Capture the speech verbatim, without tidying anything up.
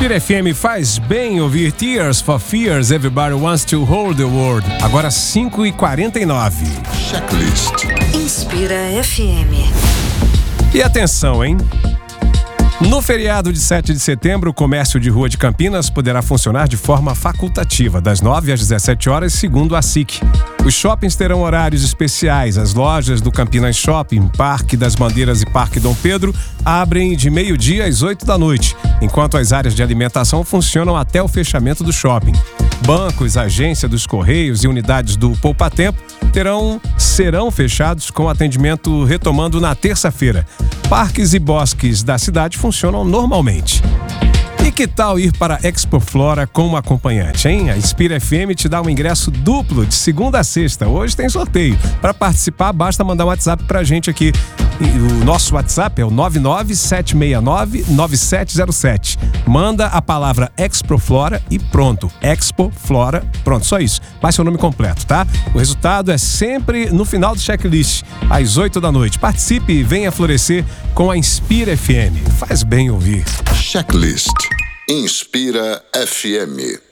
Inspira F M faz bem ouvir Tears for Fears, Everybody Wants to Hold the World. Agora cinco e quarenta e nove. Checklist. Inspira F M. E atenção, hein? No feriado de sete de setembro, o comércio de rua de Campinas poderá funcionar de forma facultativa, das nove às dezessete horas, segundo a S I C. Os shoppings terão horários especiais. As lojas do Campinas Shopping, Parque das Bandeiras e Parque Dom Pedro abrem de meio-dia às oito da noite, enquanto as áreas de alimentação funcionam até o fechamento do shopping. Bancos, agência dos Correios e unidades do Poupa Tempo terão, serão fechados com atendimento retomando na terça-feira. Parques e bosques da cidade funcionam normalmente. E que tal ir para a Expo Flora com uma acompanhante, hein? A Inspira F M te dá um ingresso duplo de segunda a sexta. Hoje tem sorteio. Para participar, basta mandar um WhatsApp pra gente aqui. O nosso WhatsApp é o nove nove sete seis nove nove sete zero sete. Manda a palavra Expo Flora e pronto. Expo Flora, pronto, só isso. Vai seu nome completo, tá? O resultado é sempre no final do checklist, às oito da noite. Participe e venha florescer com a Inspira F M. Faz bem ouvir. Checklist. Inspira F M.